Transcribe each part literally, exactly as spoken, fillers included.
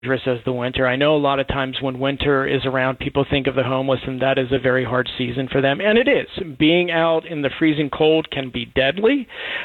dangerous as the winter. I know a lot of times when winter is around, people think of the homeless, and that is a very hard season for them. And it is. Being out in the freezing cold can be deadly,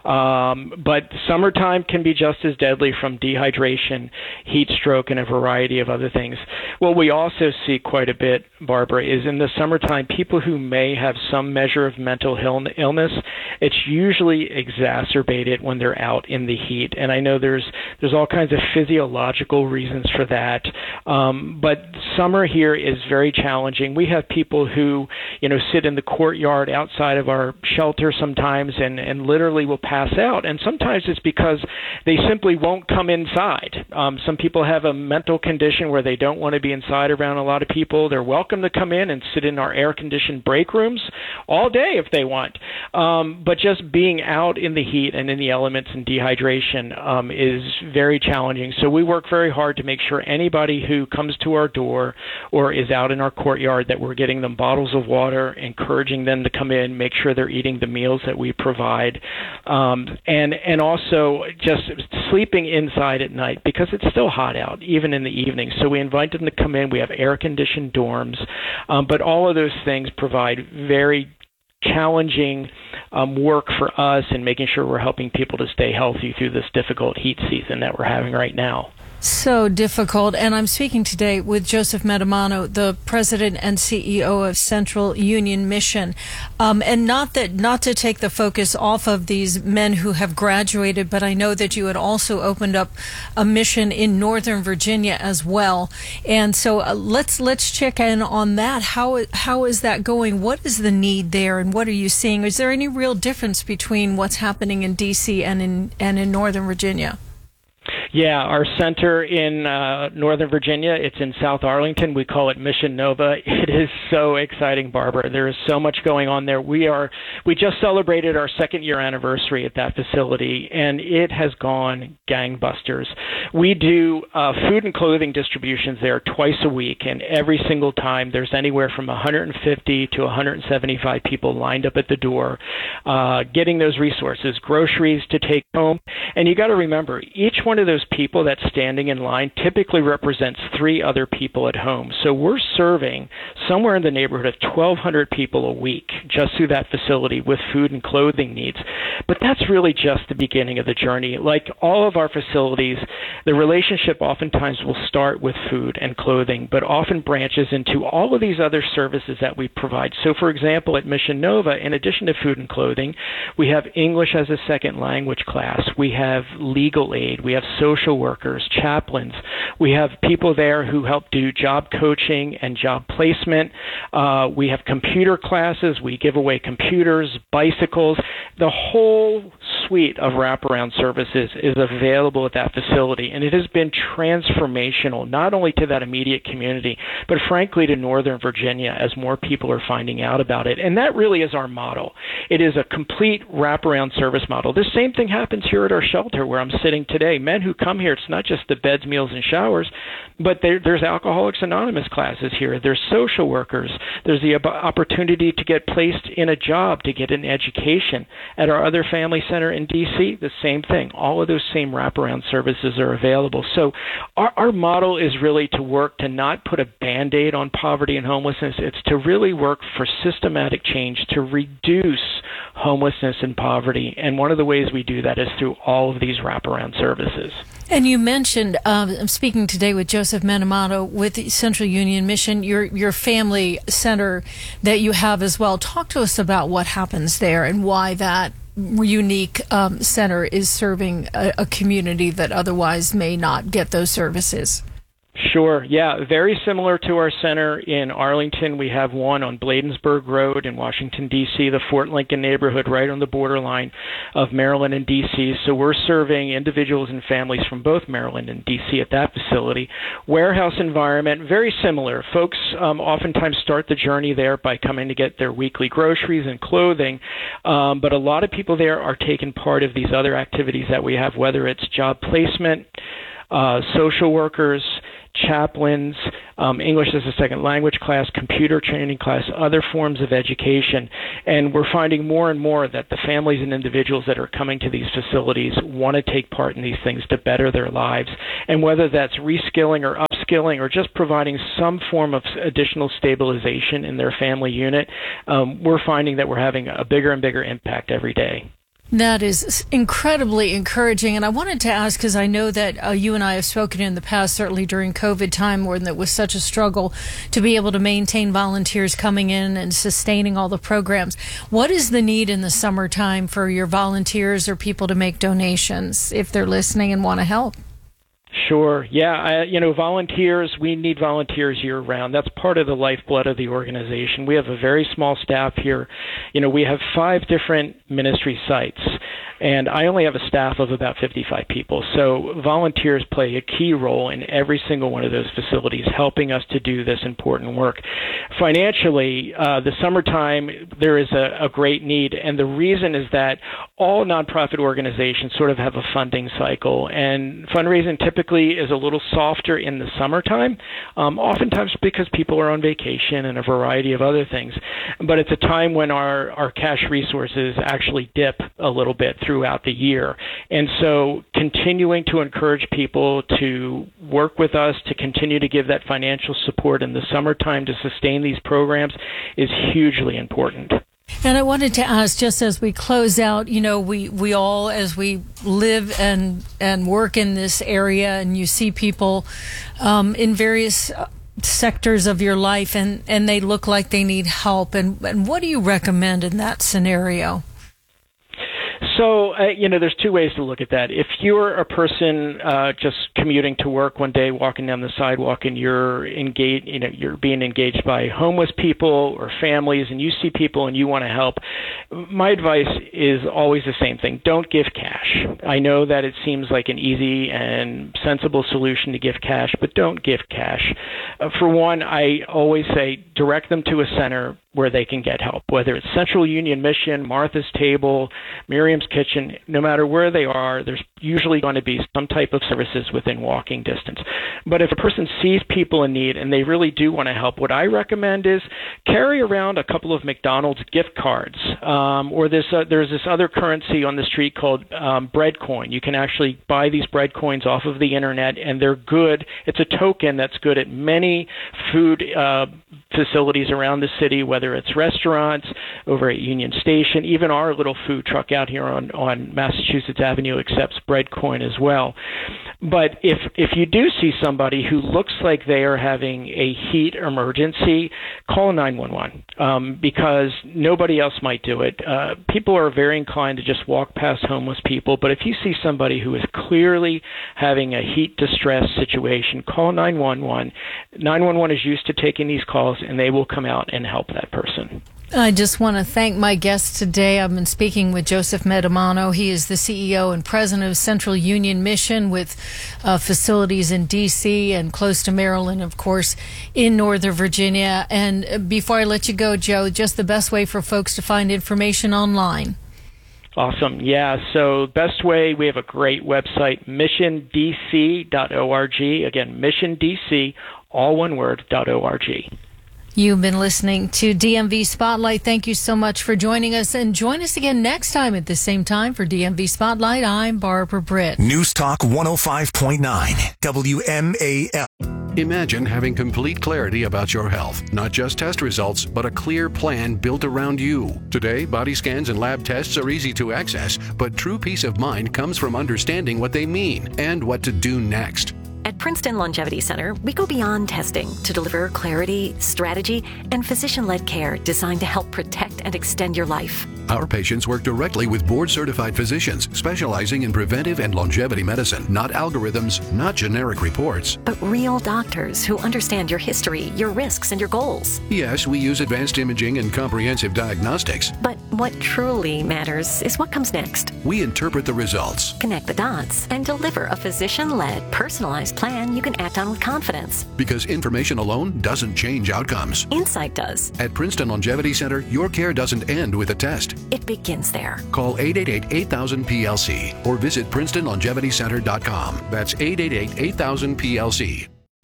um, but summertime can be just as deadly from dehydration, heat stroke, and a variety of other things. What we also see quite a bit, Barbara, is in the summertime, people who may have some measure of mental illness, it's usually exacerbated when they're out in the heat. And I know there's there's all kinds of physiological reasons for that. Um, but summer here is very challenging. We have people who, you know, sit in the courtyard outside of our shelter sometimes and, and literally will pass out. And sometimes it's because they simply won't come inside. Um, some people have a mental condition where they don't want to be inside around a lot of people. They're welcome to come in and sit in our air-conditioned break rooms all day if they want. Um, but just being out in the heat and in the elements and dehydration um, is very challenging. So we work very hard to make sure anybody who comes to our door or is out in our courtyard that we're getting them bottles of water, encouraging them to come in, make sure they're eating the meals that we provide, um, and and also just sleeping inside at night because it's still hot out, even in the evening. So we invite them to come in. We have air-conditioned dorms, um, but all of those things provide very challenging um, work for us in making sure we're helping people to stay healthy through this difficult heat season that we're having right now. So difficult. And I'm speaking today with Joseph Metamano, the president and C E O of Central Union Mission. Um, and not that, not to take the focus off of these men who have graduated, but I know that you had also opened up a mission in Northern Virginia as well. And so uh, let's let's check in on that. How how is that going? What is the need there, and what are you seeing? Is there any real difference between what's happening in D C and in and in Northern Virginia? Yeah, our center in uh, Northern Virginia, it's in South Arlington. We call it Mission Nova. It is so exciting, Barbara. There is so much going on there. We are we just celebrated our second year anniversary at that facility, and it has gone gangbusters. We do uh, food and clothing distributions there twice a week, and every single time there's anywhere from one hundred fifty to one hundred seventy-five people lined up at the door uh, getting those resources, groceries to take home. And you got to remember, each one of those people that's standing in line typically represents three other people at home. So we're serving somewhere in the neighborhood of twelve hundred people a week just through that facility with food and clothing needs. But that's really just the beginning of the journey. Like all of our facilities, the relationship oftentimes will start with food and clothing, but often branches into all of these other services that we provide. So for example, at Mission Nova, in addition to food and clothing, we have English as a second language class. We have legal aid. We have social workers, chaplains. We have people there who help do job coaching and job placement. Uh, we have computer classes. We give away computers, bicycles. The whole suite of wraparound services is available at that facility, and it has been transformational, not only to that immediate community, but frankly to Northern Virginia as more people are finding out about it. And that really is our model. It is a complete wraparound service model. The same thing happens here at our shelter where I'm sitting today. Men who come here, it's not just the beds, meals, and showers, but there, there's Alcoholics Anonymous classes here. There's social workers. There's the opportunity to get placed in a job, to get an education. At our other family center in D C, the same thing. All of those same wraparound services are available. So our, our model is really to work to not put a Band-Aid on poverty and homelessness. It's to really work for systematic change to reduce homelessness and poverty. And one of the ways we do that is through all of these wraparound services. And you mentioned, um, I'm speaking today with Joseph Metamano with the Central Union Mission, your your family center that you have as well. Talk to us about what happens there and why that unique um, center is serving a, a community that otherwise may not get those services. Sure. Yeah. Very similar to our center in Arlington. We have one on Bladensburg Road in Washington, D C, the Fort Lincoln neighborhood right on the borderline of Maryland and D C. So we're serving individuals and families from both Maryland and D C at that facility. Warehouse environment, very similar. Folks um, oftentimes start the journey there by coming to get their weekly groceries and clothing. Um, but a lot of people there are taking part of these other activities that we have, whether it's job placement, uh, social workers, chaplains, um, English as a second language class, computer training class, other forms of education. And we're finding more and more that the families and individuals that are coming to these facilities want to take part in these things to better their lives. And whether that's reskilling or upskilling or just providing some form of additional stabilization in their family unit, um, we're finding that we're having a bigger and bigger impact every day. That is incredibly encouraging. And I wanted to ask, because I know that uh, you and I have spoken in the past, certainly during COVID time, when it was such a struggle to be able to maintain volunteers coming in and sustaining all the programs. What is the need in the summertime for your volunteers or people to make donations if they're listening and want to help? Sure. Yeah. I, you know, volunteers, we need volunteers year round. That's part of the lifeblood of the organization. We have a very small staff here. You know, we have five different ministry sites, and I only have a staff of about fifty-five people. So volunteers play a key role in every single one of those facilities, helping us to do this important work. Financially, uh, the summertime, there is a, a great need, and the reason is that all nonprofit organizations sort of have a funding cycle, and fundraising typically is a little softer in the summertime, um, oftentimes because people are on vacation and a variety of other things. But it's a time when our, our cash resources actually dip a little bit throughout the year. And so continuing to encourage people to work with us, to continue to give that financial support in the summertime to sustain these programs is hugely important. And I wanted to ask, just as we close out, you know, we, we all, as we live and and work in this area, and you see people um, in various sectors of your life, and, and they look like they need help. And, and what do you recommend in that scenario? So, uh, you know, there's two ways to look at that. If you're a person uh, just commuting to work one day, walking down the sidewalk, and you're engaged, you know, you're being engaged by homeless people or families, and you see people and you want to help, my advice is always the same thing. Don't give cash. I know that it seems like an easy and sensible solution to give cash, but don't give cash. Uh, for one, I always say direct them to a center where they can get help, whether it's Central Union Mission, Martha's Table, Miriam's Kitchen. No matter where they are, there's usually going to be some type of services within walking distance. But if a person sees people in need and they really do want to help, what I recommend is carry around a couple of McDonald's gift cards, um, or this uh, there's this other currency on the street called um, bread coin. You can actually buy these bread coins off of the internet, and they're good. It's a token that's good at many food uh, facilities around the city, whether it's restaurants, over at Union Station, even our little food truck out here on, on Massachusetts Avenue accepts bread coin as well. But if if you do see somebody who looks like they are having a heat emergency, call nine one one, um, because nobody else might do it. Uh, people are very inclined to just walk past homeless people, but if you see somebody who is clearly having a heat distress situation, call nine one one. nine one one is used to taking these calls, and they will come out and help that person. I just want to thank my guests today. I've been speaking with Joseph Medomano. He is the C E O and president of Central Union Mission, with uh, facilities in D C and close to Maryland, of course, in Northern Virginia. And before I let you go, Joe, just the best way for folks to find information online. Awesome. Yeah. So best way, we have a great website, mission d c dot org. Again, mission d c, all one word, .org. You've been listening to D M V Spotlight. Thank you so much for joining us, and join us again next time at the same time for D M V Spotlight. I'm Barbara Britt. News Talk one oh five point nine W M A L. Imagine having complete clarity about your health, not just test results, but a clear plan built around you. Today, body scans and lab tests are easy to access, but true peace of mind comes from understanding what they mean and what to do next. At Princeton Longevity Center, we go beyond testing to deliver clarity, strategy, and physician-led care designed to help protect and extend your life. Our patients work directly with board-certified physicians specializing in preventive and longevity medicine, not algorithms, not generic reports. But real doctors who understand your history, your risks, and your goals. Yes, we use advanced imaging and comprehensive diagnostics. But what truly matters is what comes next. We interpret the results, connect the dots, and deliver a physician-led, personalized plan you can act on with confidence. Because information alone doesn't change outcomes. Insight does. At Princeton Longevity Center, your care doesn't end with a test. It begins there. Call eight eight eight, eight thousand, P L C or visit princeton longevity center dot com. That's eight eight eight, eight thousand, P L C.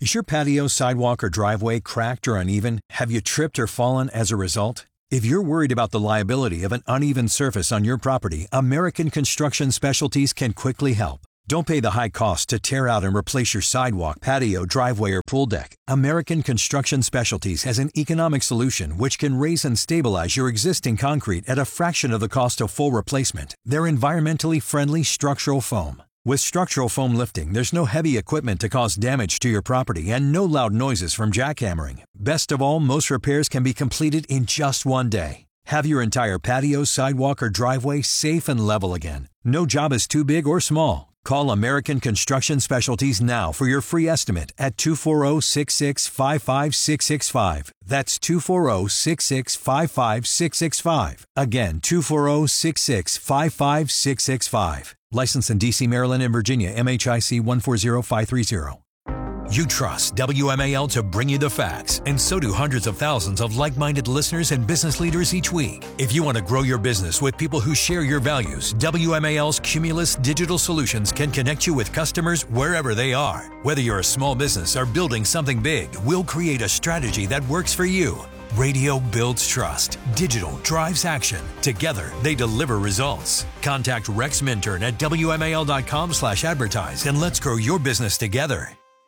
Is your patio, sidewalk, or driveway cracked or uneven? Have you tripped or fallen as a result? If you're worried about the liability of an uneven surface on your property, American Construction Specialties can quickly help. Don't pay the high cost to tear out and replace your sidewalk, patio, driveway, or pool deck. American Construction Specialties has an economic solution which can raise and stabilize your existing concrete at a fraction of the cost of full replacement. They're environmentally friendly structural foam. With structural foam lifting, there's no heavy equipment to cause damage to your property and no loud noises from jackhammering. Best of all, most repairs can be completed in just one day. Have your entire patio, sidewalk, or driveway safe and level again. No job is too big or small. Call American Construction Specialties now for your free estimate at two four zero, six six five five six six five. That's two four zero, six six five five six six five. Again, two four zero, six six five five six six five. Licensed in D C, Maryland, and Virginia, M H I C one four zero five three zero. You trust W M A L to bring you the facts, and so do hundreds of thousands of like-minded listeners and business leaders each week. If you want to grow your business with people who share your values, W M A L's Cumulus Digital Solutions can connect you with customers wherever they are. Whether you're a small business or building something big, we'll create a strategy that works for you. Radio builds trust. Digital drives action. Together, they deliver results. Contact Rex Minturn at W M A L dot com slash advertise and let's grow your business together.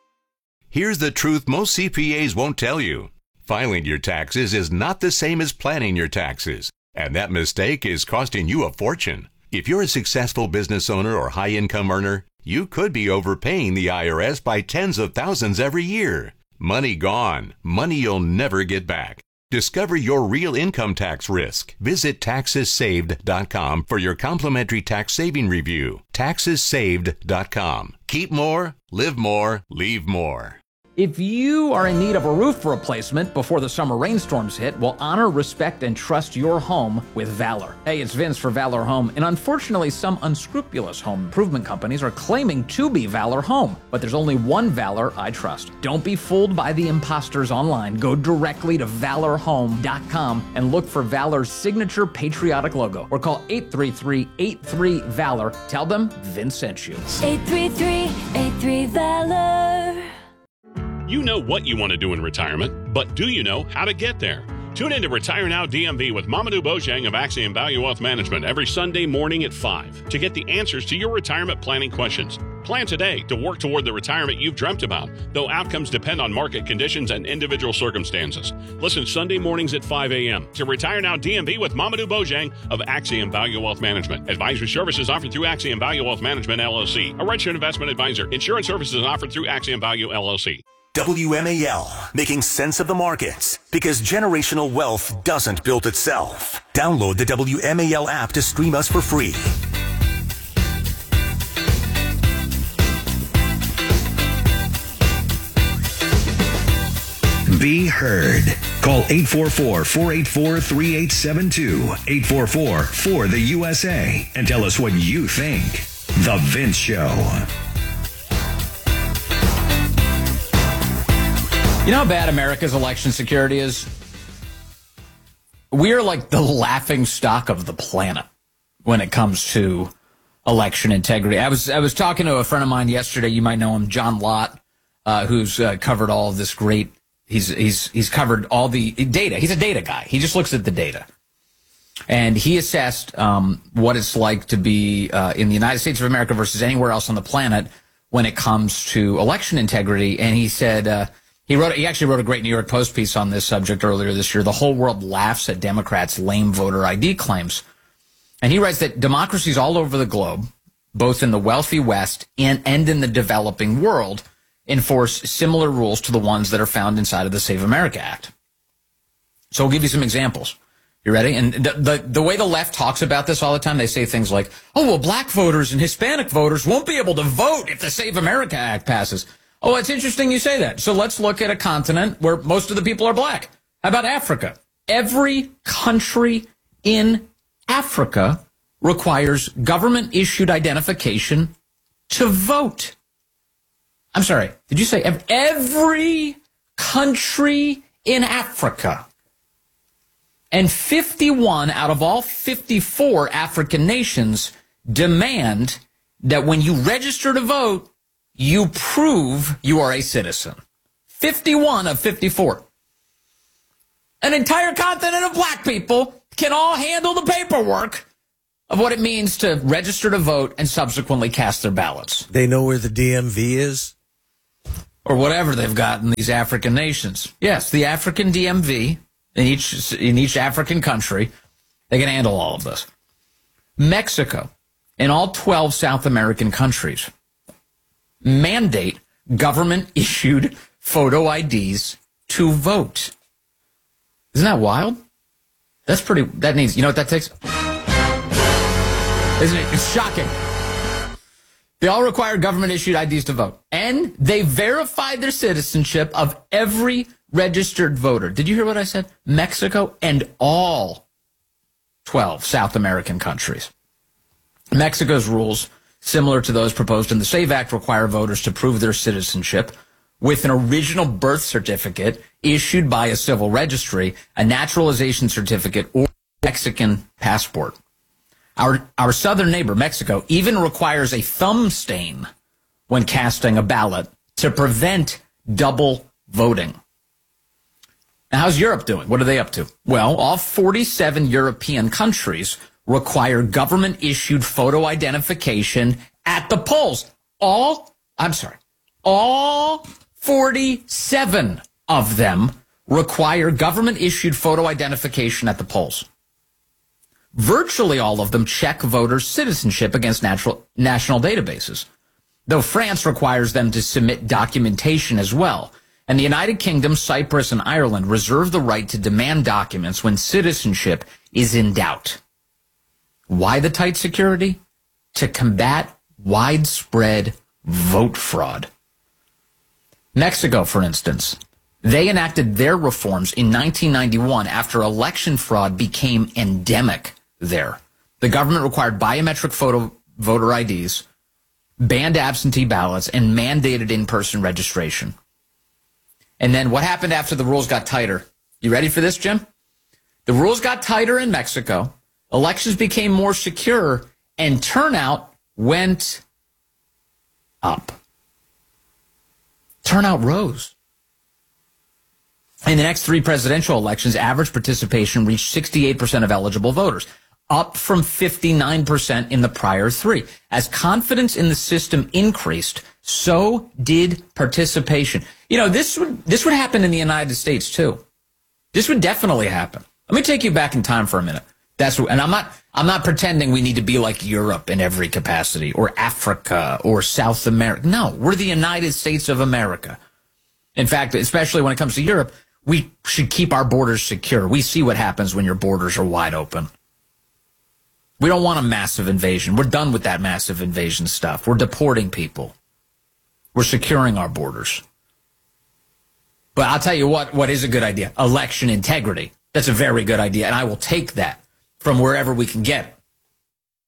Here's the truth most C P As won't tell you. Filing your taxes is not the same as planning your taxes, and that mistake is costing you a fortune. If you're a successful business owner or high-income earner, you could be overpaying the I R S by tens of thousands every year. Money gone. Money you'll never get back. Discover your real income tax risk. Visit taxes saved dot com for your complimentary tax saving review. taxes saved dot com. Keep more, live more, leave more. If you are in need of a roof replacement before the summer rainstorms hit, well, honor, respect, and trust your home with Valor. Hey, it's Vince for Valor Home, and unfortunately, some unscrupulous home improvement companies are claiming to be Valor Home, but there's only one Valor I trust. Don't be fooled by the imposters online. Go directly to valor home dot com and look for Valor's signature patriotic logo, or call eight three three, eight three, VALOR. Tell them Vince sent you. eight three three, eight three, VALOR. You know what you want to do in retirement, but do you know how to get there? Tune in to Retire Now D M V with Mamadou Bojang of Axiom Value Wealth Management every Sunday morning at five to get the answers to your retirement planning questions. Plan today to work toward the retirement you've dreamt about, though outcomes depend on market conditions and individual circumstances. Listen Sunday mornings at five a.m. to Retire Now D M V with Mamadou Bojang of Axiom Value Wealth Management. Advisory services offered through Axiom Value Wealth Management, L L C, a registered investment advisor. Insurance services offered through Axiom Value, L L C. W M A L, making sense of the markets, because generational wealth doesn't build itself. Download the W M A L app to stream us for free. Be heard. Call eight four four, four eight four, three eight seven two, eight four four, four the U S A, and tell us what you think. The Vince Show. You know how bad America's election security is? We're like the laughing stock of the planet when it comes to election integrity. I was I was talking to a friend of mine yesterday. You might know him, John Lott, uh, who's uh, covered all of this great. He's he's he's covered all the data. He's a data guy. He just looks at the data, and he assessed um, what it's like to be uh, in the United States of America versus anywhere else on the planet when it comes to election integrity. And he said. Uh, He wrote. He actually wrote a great New York Post piece on this subject earlier this year. The whole world laughs at Democrats' lame voter I D claims. And he writes that democracies all over the globe, both in the wealthy West and, and in the developing world, enforce similar rules to the ones that are found inside of the Save America Act. So I'll give you some examples. You ready? And the, the, the way the left talks about this all the time, they say things like, oh, well, black voters and Hispanic voters won't be able to vote if the Save America Act passes. Oh, it's interesting you say that. So let's look at a continent where most of the people are black. How about Africa? Every country in Africa requires government-issued identification to vote. I'm sorry, did you say every country in Africa? And fifty-one out of all fifty-four African nations demand that when you register to vote, you prove you are a citizen. fifty-one of fifty-four. An entire continent of black people can all handle the paperwork of what it means to register to vote and subsequently cast their ballots. They know where the D M V is? Or whatever they've got in these African nations. Yes, the African D M V in each in each African country, they can handle all of this. Mexico and all twelve South American countries mandate government-issued photo I Ds to vote. Isn't that wild? That's pretty, that needs, you know what that takes? Isn't it? It's shocking. They all require government-issued I Ds to vote. And they verify their citizenship of every registered voter. Did you hear what I said? Mexico and all twelve South American countries. Mexico's rules, similar to those proposed in the SAVE Act, require voters to prove their citizenship with an original birth certificate issued by a civil registry, a naturalization certificate, or Mexican passport. Our our southern neighbor, Mexico, even requires a thumb stain when casting a ballot to prevent double voting. Now, how's Europe doing? What are they up to? Well, all forty-seven European countries require government-issued photo identification at the polls. All, I'm sorry, all forty-seven of them require government-issued photo identification at the polls. Virtually all of them check voters' citizenship against natural, national databases, though France requires them to submit documentation as well. And the United Kingdom, Cyprus, and Ireland reserve the right to demand documents when citizenship is in doubt. Why the tight security? To combat widespread vote fraud. Mexico, for instance, they enacted their reforms in nineteen ninety-one after election fraud became endemic there. The government required biometric photo voter I Ds, banned absentee ballots, and mandated in-person registration. And then what happened after the rules got tighter? You ready for this, Jim? The rules got tighter in Mexico, elections became more secure, and turnout went up. Turnout rose. In the next three presidential elections, average participation reached sixty-eight percent of eligible voters, up from fifty-nine percent in the prior three. As confidence in the system increased, so did participation. You know, this would this would happen in the United States too. This would definitely happen. Let me take you back in time for a minute. That's and I'm not I'm not pretending we need to be like Europe in every capacity, or Africa, or South America. No, we're the United States of America. In fact, especially when it comes to Europe, we should keep our borders secure. We see what happens when your borders are wide open. We don't want a massive invasion. We're done with that massive invasion stuff. We're deporting people. We're securing our borders. But I'll tell you what, what is a good idea? Election integrity. That's a very good idea, and I will take that from wherever we can get it.